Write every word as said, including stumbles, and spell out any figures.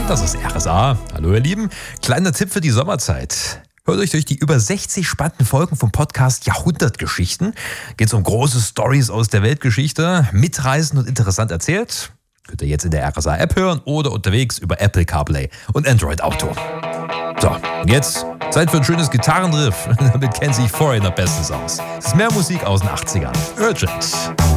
Das ist R S A. Hallo ihr Lieben. Kleiner Tipp für die Sommerzeit. Hört euch durch die über sechzig spannenden Folgen vom Podcast Jahrhundertgeschichten. Geht es um große Stories aus der Weltgeschichte, mitreißend und interessant erzählt. Könnt ihr jetzt in der R S A-App hören oder unterwegs über Apple CarPlay und Android Auto. So, jetzt Zeit für ein schönes Gitarrenriff. Damit kennen sich Foreigner bestens aus. Es ist mehr Musik aus den achtzigern. Urgent.